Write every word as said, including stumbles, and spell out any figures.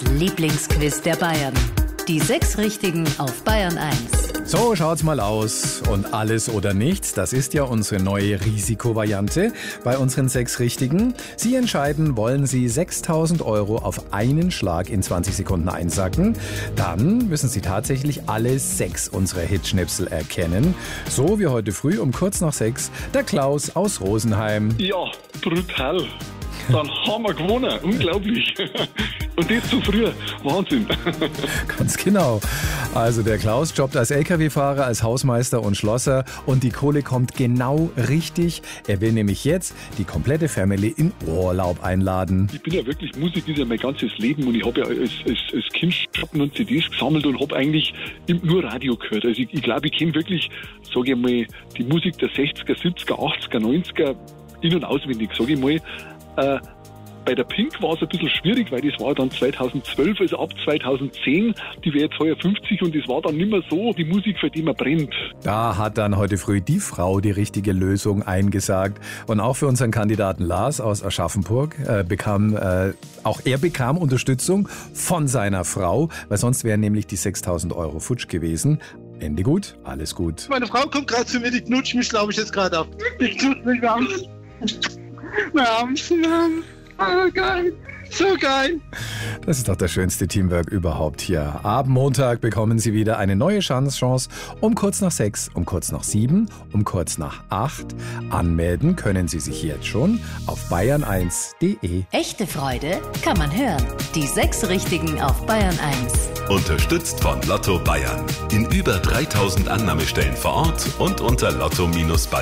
Lieblingsquiz der Bayern. Die sechs Richtigen auf Bayern eins. So schaut's mal aus. Und alles oder nichts, das ist ja unsere neue Risikovariante bei unseren sechs Richtigen. Sie entscheiden, wollen Sie sechstausend Euro auf einen Schlag in zwanzig Sekunden einsacken? Dann müssen Sie tatsächlich alle sechs unserer Hitschnipsel erkennen. So wie heute früh um kurz nach sechs der Klaus aus Rosenheim. Ja, brutal. Dann haben wir gewonnen. Unglaublich. Und das zu früh. Wahnsinn. Ganz genau. Also der Klaus jobbt als L K W-Fahrer, als Hausmeister und Schlosser und die Kohle kommt genau richtig. Er will nämlich jetzt die komplette Family in Urlaub einladen. Ich bin ja wirklich, Musik ist ja mein ganzes Leben und ich habe ja als, als, als Kind Schatten und C Ds gesammelt und habe eigentlich nur Radio gehört. Also ich, ich glaube, ich kenne wirklich, sage ich mal, die Musik der sechziger, siebziger, achtziger, neunziger in- und auswendig, sage ich mal. Äh, bei der Pink war es ein bisschen schwierig, weil das war dann zweitausendzwölf, also ab zweitausendzehn, die wäre jetzt heuer fünfzig und das war dann nicht mehr so die Musik, für die man brennt. Da hat dann heute früh die Frau die richtige Lösung eingesagt. Und auch für unseren Kandidaten Lars aus Aschaffenburg äh, bekam, äh, auch er bekam Unterstützung von seiner Frau, weil sonst wären nämlich die sechstausend Euro futsch gewesen. Ende gut, alles gut. Meine Frau kommt gerade zu mir, die knutscht mich, glaube ich, jetzt gerade auf. Die knutscht mich warm. Warm, warm. Oh, geil. So geil. Das ist doch das schönste Teamwork überhaupt hier. Ab Montag bekommen Sie wieder eine neue Chance, Chance um kurz nach sechs, um kurz nach sieben, um kurz nach acht. Anmelden können Sie sich jetzt schon auf bayern eins punkt de. Echte Freude kann man hören. Die sechs Richtigen auf Bayern eins. Unterstützt von Lotto Bayern. In über dreitausend Annahmestellen vor Ort und unter lotto Bindestrich